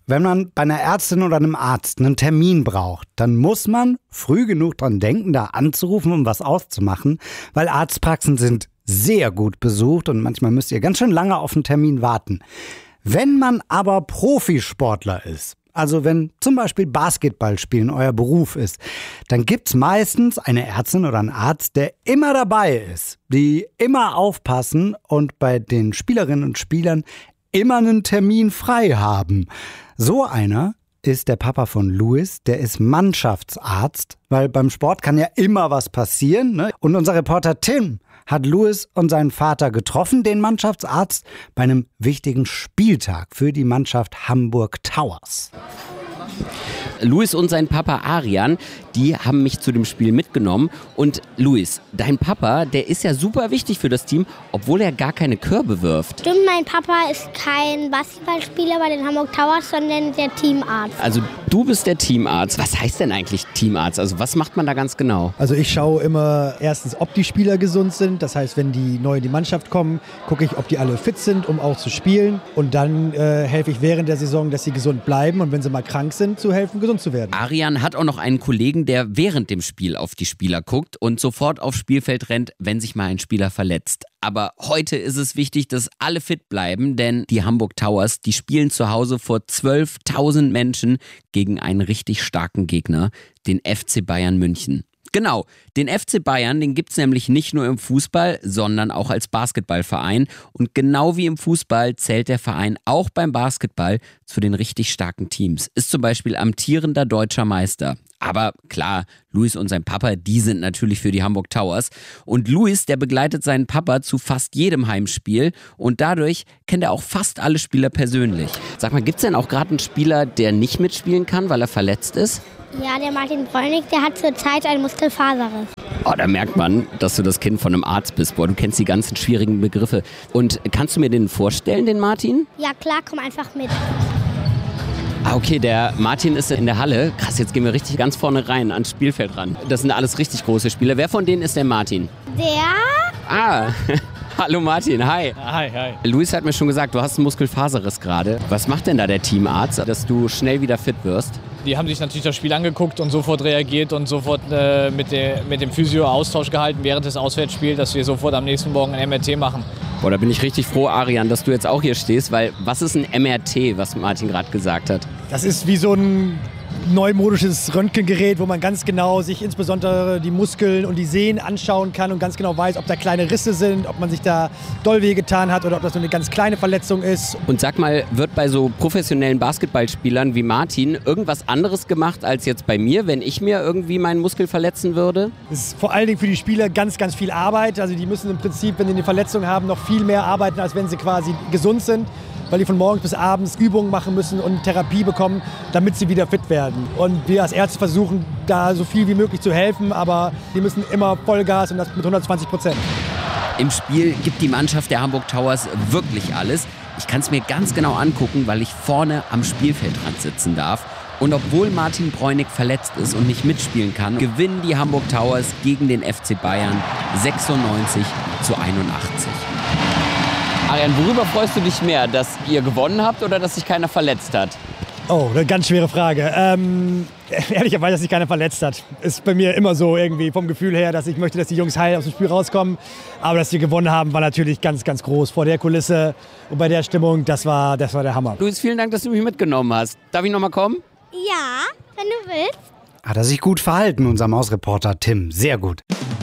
wenn man bei einer Ärztin oder einem Arzt einen Termin braucht, dann muss man früh genug dran denken, da anzurufen, um was auszumachen, weil Arztpraxen sind sehr gut besucht und manchmal müsst ihr ganz schön lange auf einen Termin warten. Wenn man aber Profisportler ist, also wenn zum Beispiel Basketballspielen euer Beruf ist, dann gibt's meistens eine Ärztin oder einen Arzt, der immer dabei ist, die immer aufpassen und bei den Spielerinnen und Spielern immer einen Termin frei haben. So einer ist der Papa von Louis, der ist Mannschaftsarzt, weil beim Sport kann ja immer was passieren, ne? Und unser Reporter Tim hat Louis und seinen Vater getroffen, den Mannschaftsarzt, bei einem wichtigen Spieltag für die Mannschaft Hamburg Towers. Louis und sein Papa Arian, die haben mich zu dem Spiel mitgenommen. Und Louis, dein Papa, der ist ja super wichtig für das Team, obwohl er gar keine Körbe wirft. Stimmt, mein Papa ist kein Basketballspieler bei den Hamburg Towers, sondern der Teamarzt. Also du bist der Teamarzt. Was heißt denn eigentlich Teamarzt? Also was macht man da ganz genau? Also ich schaue immer erstens, ob die Spieler gesund sind. Das heißt, wenn die neu in die Mannschaft kommen, gucke ich, ob die alle fit sind, um auch zu spielen. Und dann helfe ich während der Saison, dass sie gesund bleiben. Und wenn sie mal krank sind, zu helfen, gesund zu werden. Arian hat auch noch einen Kollegen, der während dem Spiel auf die Spieler guckt und sofort aufs Spielfeld rennt, wenn sich mal ein Spieler verletzt. Aber heute ist es wichtig, dass alle fit bleiben, denn die Hamburg Towers, die spielen zu Hause vor 12.000 Menschen gegen einen richtig starken Gegner, den FC Bayern München. Genau, den FC Bayern, den gibt's nämlich nicht nur im Fußball, sondern auch als Basketballverein. Und genau wie im Fußball zählt der Verein auch beim Basketball zu den richtig starken Teams. Ist zum Beispiel amtierender deutscher Meister. Aber klar, Louis und sein Papa, die sind natürlich für die Hamburg Towers. Und Louis, der begleitet seinen Papa zu fast jedem Heimspiel. Und dadurch kennt er auch fast alle Spieler persönlich. Sag mal, gibt's denn auch gerade einen Spieler, der nicht mitspielen kann, weil er verletzt ist? Ja, der Martin Bräunig, der hat zurzeit einen Muskelfaserriss. Oh, da merkt man, dass du das Kind von einem Arzt bist. Boah, du kennst die ganzen schwierigen Begriffe. Und kannst du mir den vorstellen, den Martin? Ja klar, komm einfach mit. Ah, okay, der Martin ist in der Halle. Krass, jetzt gehen wir richtig ganz vorne rein, ans Spielfeld ran. Das sind alles richtig große Spieler. Wer von denen ist der Martin? Der? Hallo Martin, hi. Hi. Luis hat mir schon gesagt, du hast einen Muskelfaserriss gerade. Was macht denn da der Teamarzt, dass du schnell wieder fit wirst? Die haben sich natürlich das Spiel angeguckt und sofort reagiert und sofort mit dem Physio Austausch gehalten während des Auswärtsspiels, dass wir sofort am nächsten Morgen ein MRT machen. Boah, da bin ich richtig froh, Arian, dass du jetzt auch hier stehst, weil was ist ein MRT, was Martin gerade gesagt hat? Das ist wie so ein neumodisches Röntgengerät, wo man ganz genau sich insbesondere die Muskeln und die Sehnen anschauen kann und ganz genau weiß, ob da kleine Risse sind, ob man sich da doll wehgetan hat oder ob das so eine ganz kleine Verletzung ist. Und sag mal, wird bei so professionellen Basketballspielern wie Martin irgendwas anderes gemacht als jetzt bei mir, wenn ich mir irgendwie meinen Muskel verletzen würde? Es ist vor allen Dingen für die Spieler ganz, ganz viel Arbeit. Also die müssen im Prinzip, wenn sie eine Verletzung haben, noch viel mehr arbeiten, als wenn sie quasi gesund sind, weil die von morgens bis abends Übungen machen müssen und Therapie bekommen, damit sie wieder fit werden. Und wir als Ärzte versuchen, da so viel wie möglich zu helfen, aber die müssen immer Vollgas und das mit 120%. Im Spiel gibt die Mannschaft der Hamburg Towers wirklich alles. Ich kann es mir ganz genau angucken, weil ich vorne am Spielfeldrand sitzen darf. Und obwohl Martin Bräunig verletzt ist und nicht mitspielen kann, gewinnen die Hamburg Towers gegen den FC Bayern 96-81. Arian, worüber freust du dich mehr, dass ihr gewonnen habt oder dass sich keiner verletzt hat? Oh, eine ganz schwere Frage. Ehrlicherweise, dass sich keiner verletzt hat. Ist bei mir immer so irgendwie vom Gefühl her, dass ich möchte, dass die Jungs heil aus dem Spiel rauskommen. Aber dass wir gewonnen haben, war natürlich ganz, ganz groß. Vor der Kulisse und bei der Stimmung, das war der Hammer. Luis, vielen Dank, dass du mich mitgenommen hast. Darf ich noch mal kommen? Ja, wenn du willst. Hat er sich gut verhalten, unser Mausreporter Tim. Sehr gut.